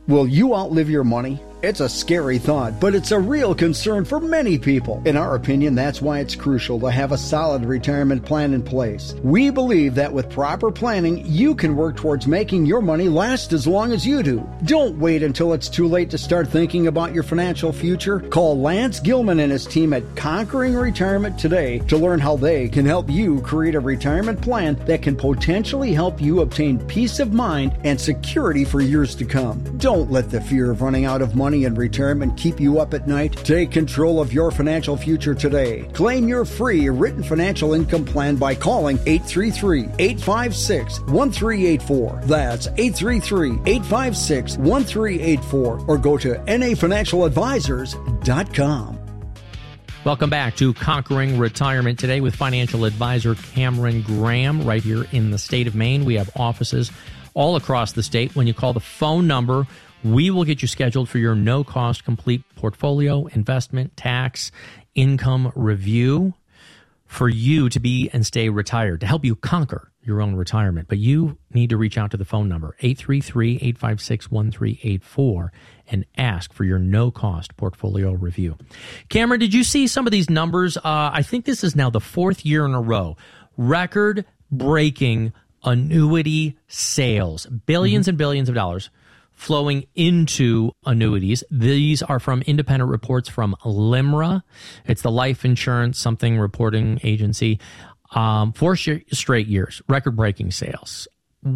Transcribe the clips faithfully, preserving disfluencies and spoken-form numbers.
Will you outlive your money? It's a scary thought, but it's a real concern for many people. In our opinion, that's why it's crucial to have a solid retirement plan in place. We believe that with proper planning, you can work towards making your money last as long as you do. Don't wait until it's too late to start thinking about your financial future. Call Lance Gilman and his team at Conquering Retirement today to learn how they can help you create a retirement plan that can potentially help you obtain peace of mind and security for years to come. Don't let the fear of running out of money in retirement keep you up at night. Take control of your financial future today. Claim your free written financial income plan by calling eight three three, eight five six, one three eight four. That's eight three three, eight five six, one three eight four or go to N A financial advisors dot com. Welcome back to Conquering Retirement today with financial advisor Cameron Graham right here in the state of Maine. We have offices all across the state. When you call the phone number, we will get you scheduled for your no-cost complete portfolio, investment, tax, income review for you to be and stay retired, to help you conquer your own retirement. But you need to reach out to the phone number, eight three three, eight five six, one three eight four, and ask for your no-cost portfolio review. Cameron, did you see some of these numbers? Uh, I think this is now the fourth year in a row. Record-breaking annuity sales, billions mm-hmm. and billions of dollars flowing into annuities. These are from independent reports from LIMRA. It's the life insurance something reporting agency. Um, four sh- straight years, record-breaking sales.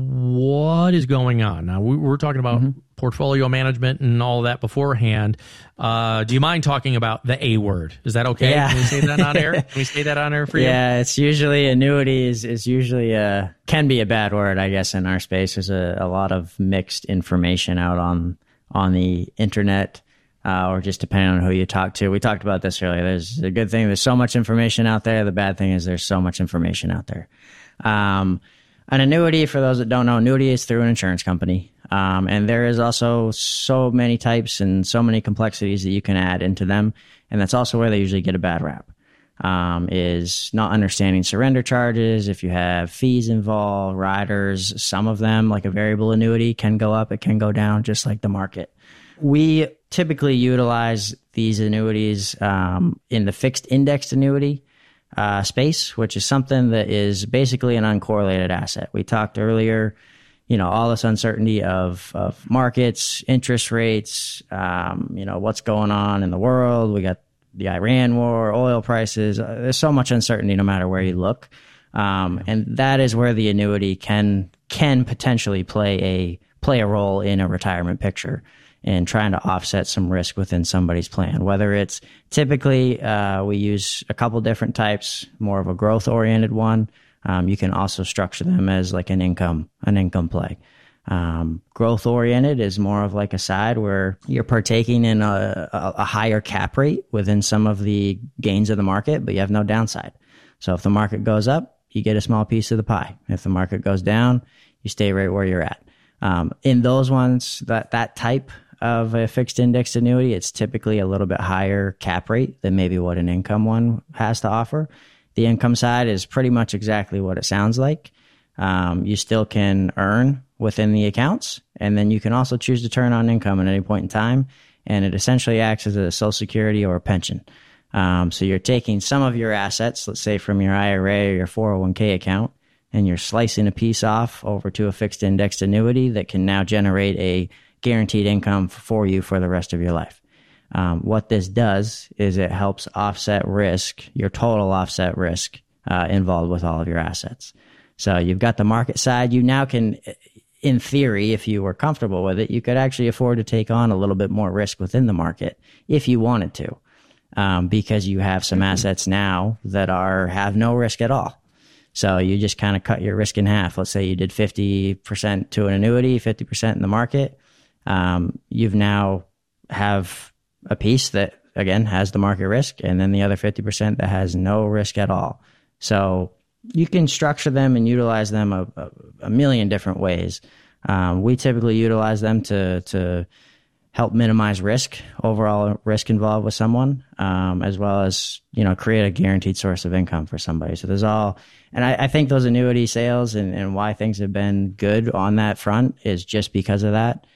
What is going on? Now, we were talking about mm-hmm. portfolio management and all that beforehand. Uh, do you mind talking about the A word? Is that okay? Yeah. Can we say that on air? Can we say that on air for you? Yeah, it's usually annuity is, is usually a, can be a bad word, I guess, in our space. There's a, a lot of mixed information out on, on the internet, uh, or just depending on who you talk to. We talked about this earlier. There's a good thing. There's so much information out there. The bad thing is there's so much information out there. Um, An annuity, for those that don't know, annuity is through an insurance company. Um, and there is also so many types and so many complexities that you can add into them. And that's also where they usually get a bad rap, um, is not understanding surrender charges. If you have fees involved, riders, some of them, like a variable annuity, can go up, it can go down, just like the market. We typically utilize these annuities um, in the fixed indexed annuity Uh, space, which is something that is basically an uncorrelated asset. We talked earlier, you know, all this uncertainty of, of markets, interest rates, um, you know, what's going on in the world. We got the Iran war, oil prices. Uh, there's so much uncertainty no matter where you look. Um, and that is where the annuity can, can potentially play a, play a role in a retirement picture and trying to offset some risk within somebody's plan. Whether it's typically, uh, we use a couple different types, more of a growth oriented one. Um, you can also structure them as like an income, an income play. Um, growth oriented is more of like a side where you're partaking in a, a, a higher cap rate within some of the gains of the market, but you have no downside. So if the market goes up, you get a small piece of the pie. If the market goes down, you stay right where you're at. Um, in those ones, that, that type of a fixed index annuity, it's typically a little bit higher cap rate than maybe what an income one has to offer. The income side is pretty much exactly what it sounds like. Um, you still can earn within the accounts, and then you can also choose to turn on income at any point in time, and it essentially acts as a Social Security or a pension. Um, so you're taking some of your assets, let's say from your I R A or your four oh one k account, and you're slicing a piece off over to a fixed indexed annuity that can now generate a guaranteed income for you for the rest of your life. Um, what this does is it helps offset risk, your total offset risk uh, involved with all of your assets. So you've got the market side. You now can, in theory, if you were comfortable with it, you could actually afford to take on a little bit more risk within the market if you wanted to, um, because you have some assets now that are have no risk at all. So you just kind of cut your risk in half. Let's say you did fifty percent to an annuity, fifty percent in the market. Um, you've now have a piece that, again, has the market risk, and then the other fifty percent that has no risk at all. So you can structure them and utilize them a, a, a million different ways. Um, we typically utilize them to, to help minimize risk, overall risk involved with someone, um, as well as, you know, create a guaranteed source of income for somebody. So there's all, and I, I think those annuity sales and, and why things have been good on that front is just because of that.